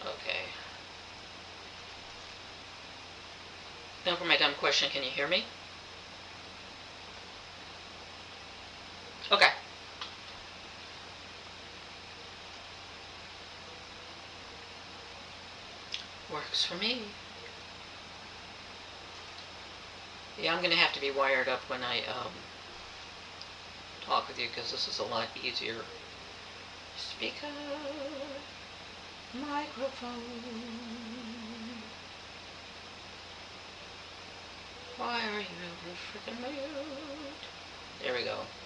Okay. Now for my dumb question, can you hear me? Okay. Works for me. Yeah, I'm going to have to be wired up when I talk with you because this is a lot easier. Speaker, microphone. Why are you freaking mute? There we go.